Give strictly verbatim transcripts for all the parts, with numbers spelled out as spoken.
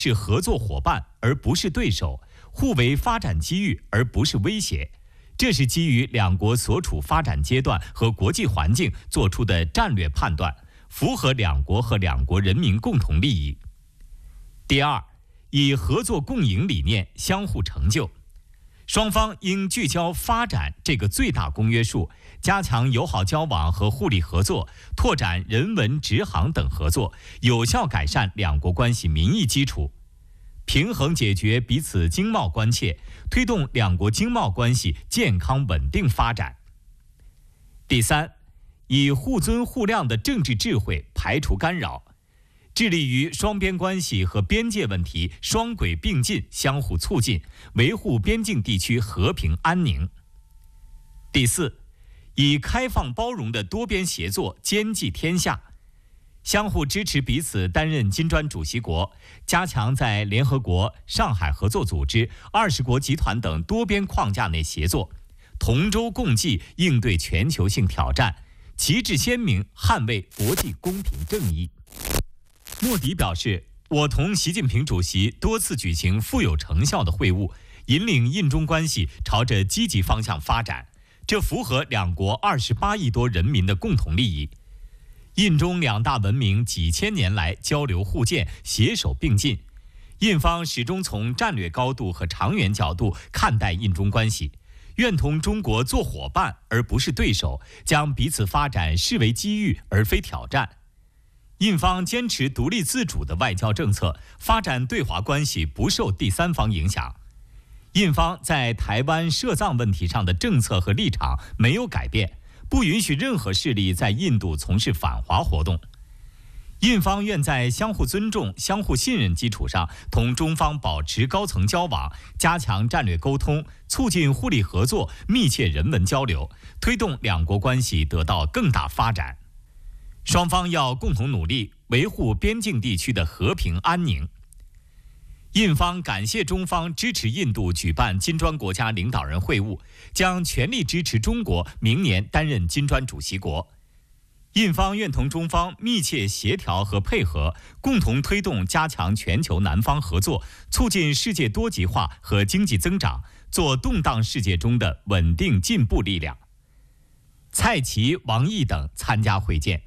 是合作伙伴而不是对手，互为发展机遇而不是威胁。这是基于两国所处发展阶段和国际环境做出的战略判断，符合两国和两国人民共同利益。第二，以合作共赢理念相互成就。双方应聚焦发展这个最大公约数，加强友好交往和互利合作，拓展人文、直航等合作，有效改善两国关系民意基础，平衡解决彼此经贸关切，推动两国经贸关系健康稳定发展。第三，以互尊互谅的政治智慧排除干扰，致力于双边关系和边界问题双轨并进，相互促进，维护边境地区和平安宁。第四，以开放包容的多边协作兼济天下，相互支持彼此担任金砖主席国，加强在联合国、上海合作组织、二十国集团等多边框架内协作，同舟共济，应对全球性挑战，旗帜鲜明，捍卫国际公平正义。莫迪表示，我同习近平主席多次举行富有成效的会晤，引领印中关系朝着积极方向发展，这符合两国二十八亿多人民的共同利益。印中两大文明几千年来交流互鉴，携手并进，印方始终从战略高度和长远角度看待印中关系，愿同中国做伙伴而不是对手，将彼此发展视为机遇而非挑战。印方坚持独立自主的外交政策，发展对华关系不受第三方影响。印方在台湾涉藏问题上的政策和立场没有改变，不允许任何势力在印度从事反华活动。印方愿在相互尊重、相互信任基础上，同中方保持高层交往，加强战略沟通，促进互利合作，密切人文交流，推动两国关系得到更大发展。双方要共同努力，维护边境地区的和平安宁。印方感谢中方支持印度举办金砖国家领导人会晤，将全力支持中国明年担任金砖主席国。印方愿同中方密切协调和配合，共同推动加强全球南方合作，促进世界多极化和经济增长，做动荡世界中的稳定进步力量。蔡奇、王毅等参加会见。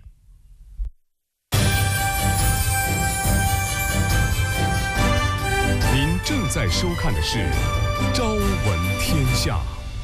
您正在收看的是《朝闻天下》。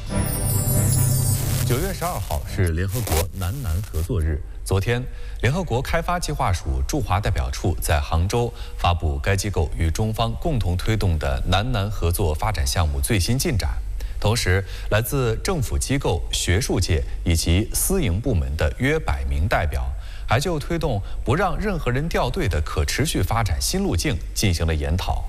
九月十二号是联合国南南合作日。昨天，联合国开发计划署驻华代表处在杭州发布该机构与中方共同推动的南南合作发展项目最新进展。同时，来自政府机构、学术界以及私营部门的约百名代表，还就推动不让任何人掉队的可持续发展新路径进行了研讨。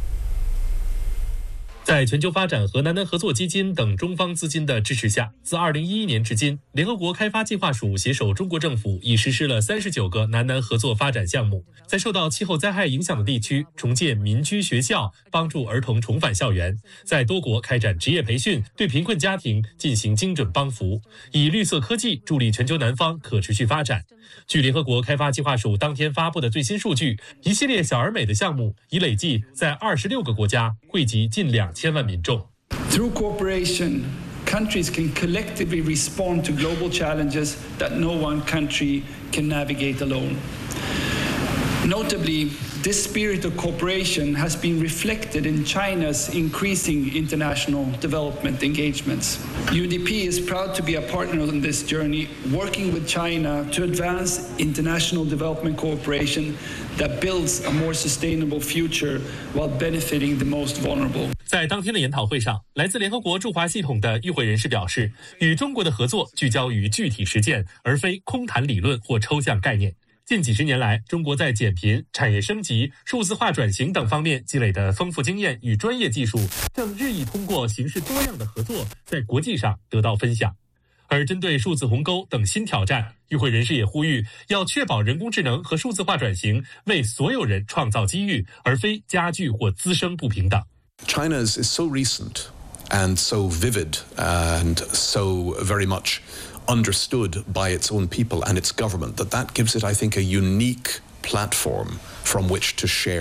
在全球发展和南南合作基金等中方资金的支持下，自二零一一年至今，联合国开发计划署携手中国政府，已实施了三十九个南南合作发展项目，在受到气候灾害影响的地区重建民居学校，帮助儿童重返校园，在多国开展职业培训，对贫困家庭进行精准帮扶，以绿色科技助力全球南方可持续发展。据联合国开发计划署当天发布的最新数据，一系列小而美的项目已累计在二十六个国家惠及近两千万民众。 Through cooperation, countries can collectively respond to global challenges that no one country can navigate alone. Notably, this spirit of cooperation has been reflected in China's increasing international development engagements. U D P is proud to be a partner on this journey, working with China to advance international development cooperation that builds a more sustainable future while benefiting the most vulnerable. 在当天的研讨会上，来自联合国驻华系统的与会人士表示，与中国的合作聚焦于具体实践，而非空谈理论或抽象概念。近几十年来，中国在减贫、产业升级、数字化转型等方面积累的丰富经验与专业技术，正日益通过形式多样的合作，在国际上得到分享。而针对数字鸿沟等新挑战，与会人士也呼吁，要确保人工智能和数字化转型为所有人创造机遇，而非加剧或滋生不平等。 China's is so recent and so vivid and so very much understood by its own people and its government that that gives it, I think, a unique platform from which to share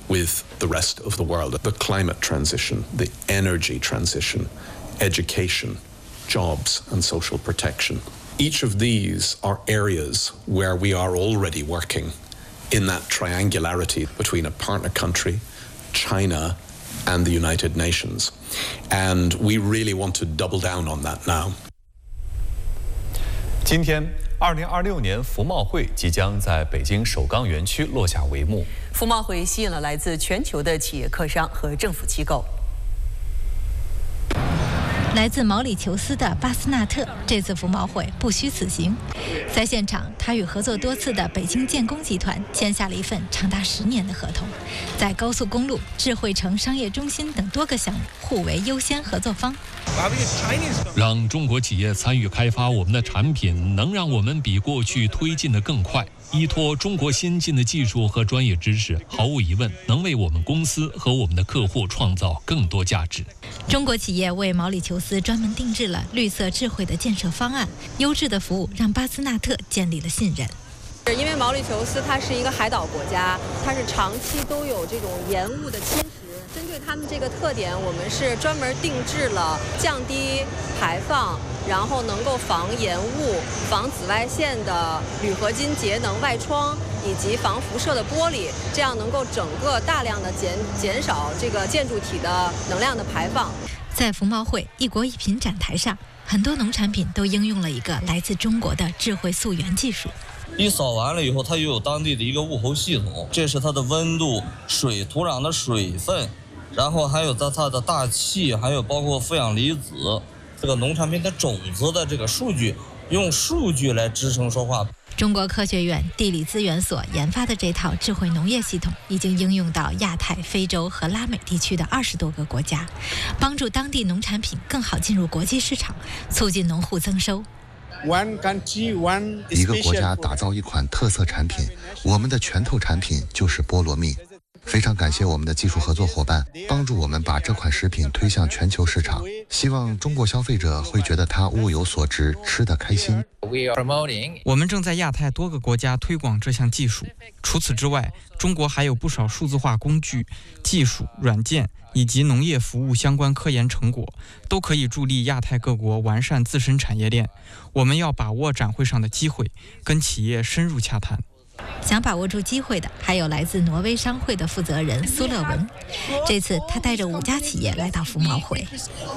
with the rest of the world. The climate transition, the energy transition, education, jobs and social protection. Each of these are areas where we are already working in that triangularity between a partner country, China and the United Nations. And we really want to double down on that now. 今天，二零二六年服贸会即将在北京首钢园区落下帷幕。 服贸会吸引了来自全球的企业客商和政府机构。 来自毛里求斯的巴斯纳特，这次服贸会不虚此行。在现场，他与合作多次的北京建工集团签下了一份长达十年的合同，在高速公路、智慧城商业中心等多个项目互为优先合作方。 让中国企业参与开发我们的产品，能让我们比过去推进得更快。依托中国先进的技术和专业知识，毫无疑问能为我们公司和我们的客户创造更多价值。 中国企业为毛里求斯专门定制了绿色智慧的建设方案，优质的服务让巴斯纳特建立了信任。 因为毛里求斯它是一个海岛国家，它是长期都有这种盐雾的侵蚀。针对他们这个特点，我们是专门定制了降低排放，然后能够防盐雾、防紫外线的铝合金节能外窗，以及防辐射的玻璃，这样能够整个大量的减减少这个建筑体的能量的排放。 在服贸会一国一品展台上，很多农产品都应用了一个来自中国的智慧溯源技术。 一扫完了以后，它又有当地的一个物候系统，这是它的温度、水、土壤的水分，然后还有它它的大气，还有包括负氧离子，这个农产品的种子的这个数据，用数据来支撑说话。 中国科学院地理资源所研发的这套智慧农业系统已经应用到亚太、非洲和拉美地区的二十多个国家，帮助当地农产品更好进入国际市场，促进农户增收。 一个国家打造一款特色产品，我们的拳头产品就是菠萝蜜。非常感谢我们的技术合作伙伴，帮助我们把这款食品推向全球市场。希望中国消费者会觉得它物有所值，吃得开心。 我们正在亚太多个国家推广这项技术。除此之外，中国还有不少数字化工具、技术、软件以及农业服务相关科研成果，都可以助力亚太各国完善自身产业链。我们要把握展会上的机会，跟企业深入洽谈。 想把握住机会的还有来自挪威商会的负责人苏勒文。这次他带着五家企业来到服贸会。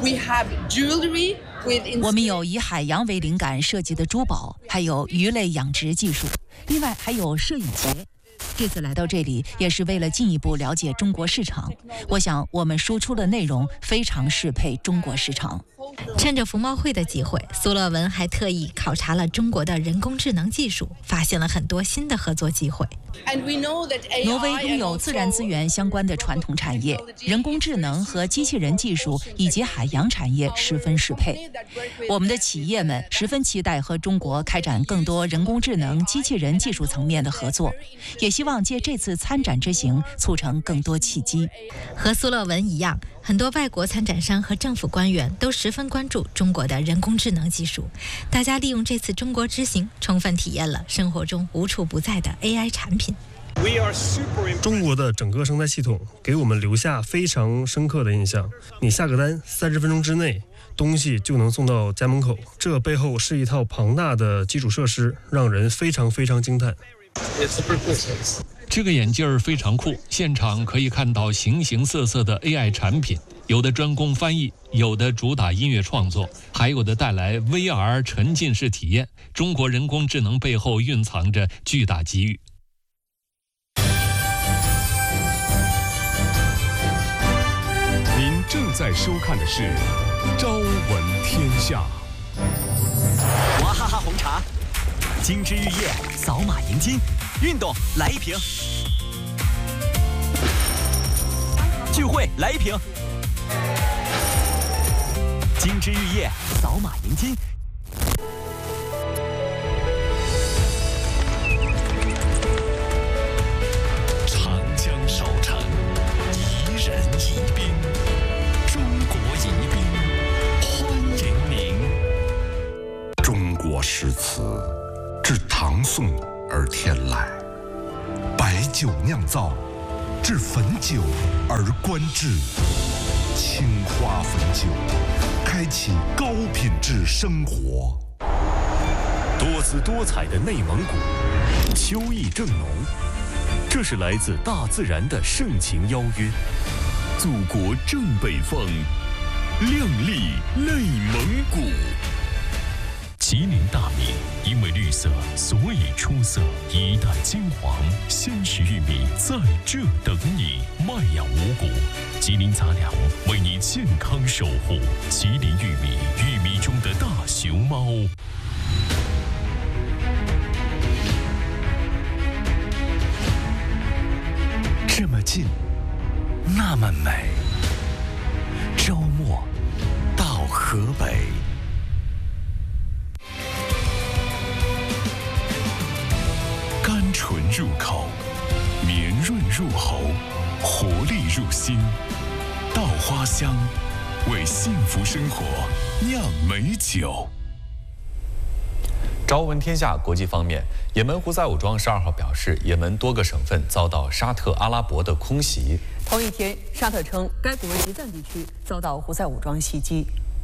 我们有以海洋为灵感设计的珠宝，还有鱼类养殖技术，另外还有摄影节。这次来到这里也是为了进一步了解中国市场，我想我们输出的内容非常适配中国市场。 趁着服贸会的机会，苏勒文还特意考察了中国的人工智能技术，发现了很多新的合作机会。 挪威拥有自然资源相关的传统产业，人工智能和机器人技术以及海洋产业十分适配。我们的企业们十分期待和中国开展更多人工智能、机器人技术层面的合作，也希望借这次参展之行促成更多契机。 和苏勒文一样，很多外国参展商和政府官员都十分关注中国的人工智能技术。大家利用这次中国之行，充分体验了生活中无处不在的 A I 产品。 中国的整个生态系统给我们留下非常深刻的印象。你下个单，三十分钟之内东西就能送到家门口，这背后是一套庞大的基础设施，让人非常非常惊叹。 这个眼镜儿非常酷，现场可以看到形形色色的 A I 产品，有的专攻翻译，有的主打音乐创作，还有的带来 V R 沉浸式体验。中国人工智能背后蕴藏着巨大机遇。 您正在收看的是《朝闻天下》。 娃哈哈红茶，金枝玉叶，扫码赢金。运动来一瓶，聚会来一瓶，金枝玉叶，扫码赢金。 长江少城，宜人宜宾，中国宜宾，欢迎您。中国诗词自唐宋而天来，白酒酿造， 至汾酒而观之，青花汾酒，开启高品质生活。 多姿多彩的内蒙古，秋意正浓，这是来自大自然的盛情邀约。祖国正北方，靓丽内蒙古。吉林大米因为绿色，所以出色。一代金黄鲜食玉米在这等你，麦芽五谷，吉林杂粮为你健康守护。吉林玉米，玉米中的大熊猫。这么近，那么美。周末到河北。甘醇入口，绵润入喉，活力入心。稻花香，为幸福生活酿美酒。 朝闻天下国际方面，也门胡塞武装十二号表示，也门多个省份遭到沙特阿拉伯的空袭。 同一天，沙特称该国吉赞地区遭到胡塞武装袭击。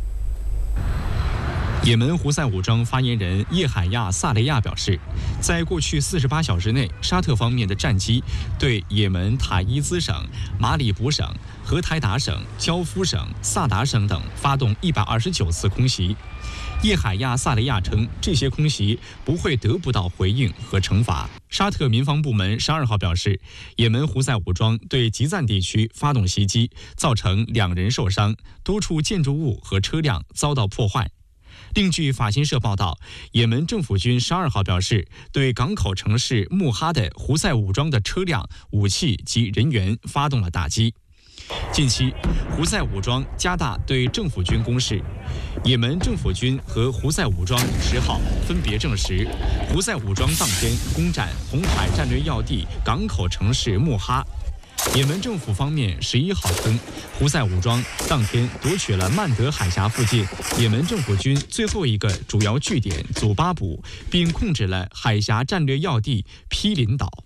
也门胡塞武装发言人叶海亚·萨雷亚表示，在过去四十八小时内，沙特方面的战机对也门塔伊兹省、马里卜省、荷台达省、焦夫省、萨达省等发动一百二十九次空袭。叶海亚·萨雷亚称，这些空袭不会得不到回应和惩罚。沙特民防部门十二号表示，也门胡塞武装对吉赞地区发动袭击，造成两人受伤，多处建筑物和车辆遭到破坏。另据法新社报道，也门政府军十二号表示，对港口城市穆哈的胡塞武装的车辆、武器及人员发动了打击。近期，胡塞武装加大对政府军攻势。也门政府军和胡塞武装十号分别证实，胡塞武装当天攻占红海战略要地港口城市穆哈。也门政府方面十一号称，胡塞武装当天夺取了曼德海峡附近也门政府军最后一个主要据点祖巴卜，并控制了海峡战略要地毗邻岛。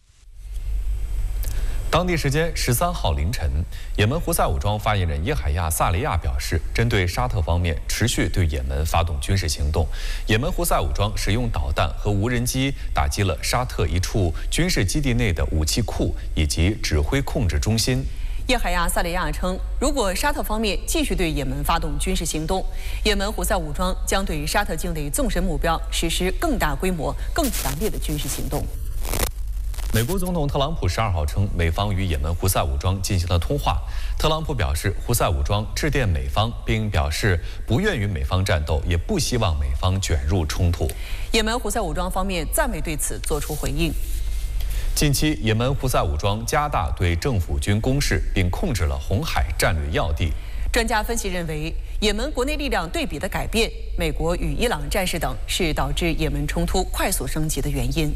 当地时间十三号凌晨，也门胡塞武装发言人叶海亚·萨雷亚表示，针对沙特方面持续对也门发动军事行动，也门胡塞武装使用导弹和无人机打击了沙特一处军事基地内的武器库以及指挥控制中心。 叶海亚·萨雷亚称，如果沙特方面继续对也门发动军事行动，也门胡塞武装将对沙特境内纵深目标实施更大规模、更强烈的军事行动。 美国总统特朗普十二号称，美方与也门胡塞武装进行了通话。特朗普表示，胡塞武装致电美方，并表示不愿与美方战斗，也不希望美方卷入冲突。 也门胡塞武装方面暂未对此作出回应。 近期，也门胡塞武装加大对政府军攻势，并控制了红海战略要地。 专家分析认为，也门国内力量对比的改变，美国与伊朗战事等，是导致也门冲突快速升级的原因。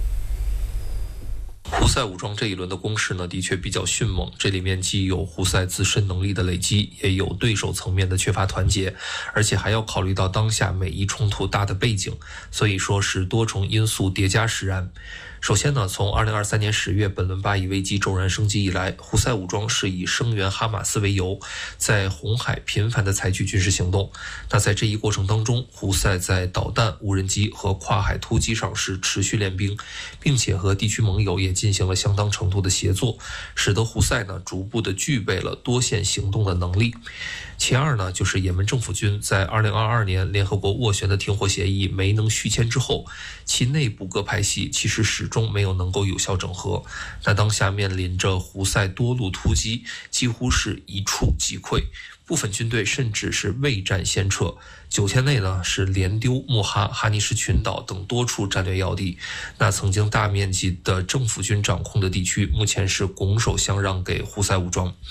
胡塞武装这一轮的攻势呢，的确比较迅猛。这里面既有胡塞自身能力的累积，也有对手层面的缺乏团结，而且还要考虑到当下美伊冲突大的背景，所以说是多重因素叠加使然。首先呢，从二零二三年十月本轮巴以危机骤然升级以来，胡塞武装是以声援哈马斯为由，在红海频繁地采取军事行动。那在这一过程当中，胡塞在导弹、无人机和跨海突击上是持续练兵，并且和地区盟友也进行了相当程度的协作，使得胡塞呢逐步的具备了多线行动的能力。其二呢，就是也门政府军在二零二二年联合国斡旋的停火协议没能续签之后，其内部各派系其实始终没有能够有效整合。那当下面临着胡塞多路突击，几乎是一触即溃，部分军队甚至是未战先撤。九天内呢是连丢穆哈、哈尼什群岛等多处战略要地。那曾经大面积的政府军掌控的地区，目前是拱手相让给胡塞武装。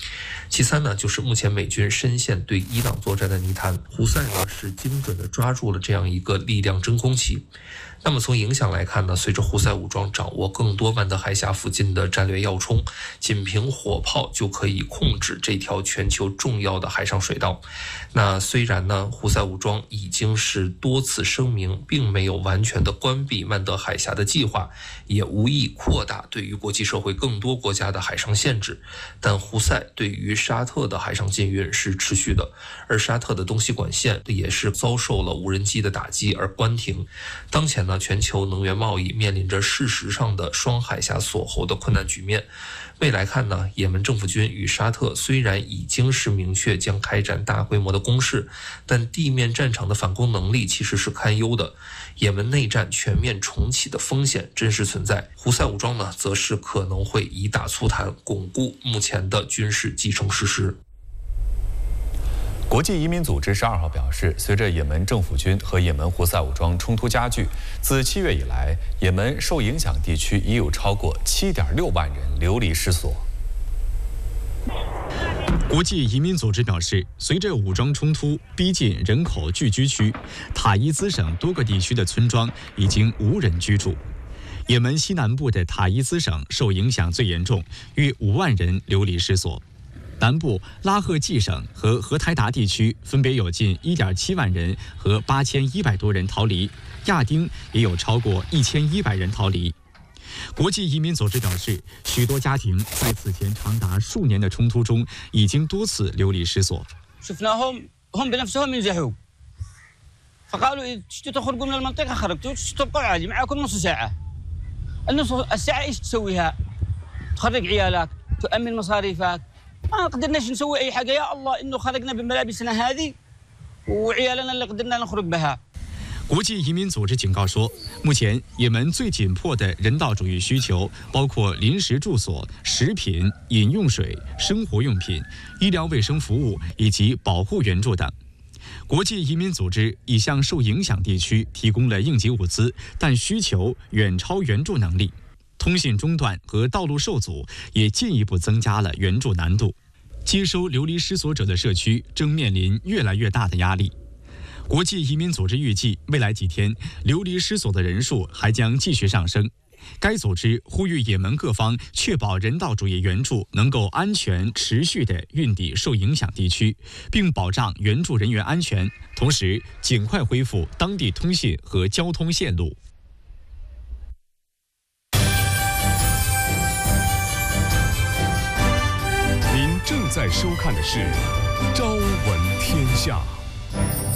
其三呢，就是目前美军深陷对伊朗作战的泥潭，胡塞呢是精准地抓住了这样一个力量真空期。那么从影响来看呢，随着胡塞武装掌握更多曼德海峡附近的战略要冲，仅凭火炮就可以控制这条全球重要的海上水道。那虽然呢，胡塞武装已经是多次声明，并没有完全的关闭曼德海峡的计划，也无意扩大对于国际社会更多国家的海上限制，但胡塞对于沙特的海上禁运是持续的，而沙特的东西管线也是遭受了无人机的打击而关停。当前呢，全球能源贸易面临着事实上的双海峡锁喉的困难局面。未来看呢，也门政府军与沙特虽然已经是明确将开展大规模的攻势，但地面战场的反攻能力其实是堪忧的。也门内战全面重启的风险真实存在。胡塞武装呢，则是可能会以打促谈，巩固目前的军事继承事实。 国际移民组织十二号表示，随着也门政府军和也门胡塞武装冲突加剧，自七月以来，也门受影响地区已有超过七点六万人流离失所。 国际移民组织表示，随着武装冲突逼近人口聚居区，塔伊兹省多个地区的村庄已经无人居住。也门西南部的塔伊兹省受影响最严重，逾五万人流离失所。南部拉赫季省和荷台达地区分别有近 一点七万人和八千一百多人逃离，亚丁也有超过一千一百人逃离。国际移民组织表示，许多家庭在此前长达数年的冲突中已经多次流离失所。 شفناهم هم بنفسهم ينزحوا فقالوا إذا تخرجوا من المنطقة خرجتوا تبقوا عادي معكم نص ساعة النص الساعة إيش تسويها تخرج عيالك تؤمن مصاريفك ما قدرناش نسوي أي حاجة يا الله إنه خرجنا بملابسنا هذه وعيالنا اللي قدرنا نخرج بها。 国际移民组织警告说，目前也门最紧迫的人道主义需求包括临时住所、食品、饮用水、生活用品、医疗卫生服务以及保护援助等。国际移民组织已向受影响地区提供了应急物资，但需求远超援助能力。通信中断和道路受阻也进一步增加了援助难度。接收流离失所者的社区正面临越来越大的压力。国际移民组织预计，未来几天流离失所的人数还将继续上升。该组织呼吁也门各方确保人道主义援助能够安全持续地运抵受影响地区，并保障援助人员安全，同时尽快恢复当地通信和交通线路。 您正在收看的是《朝闻天下》。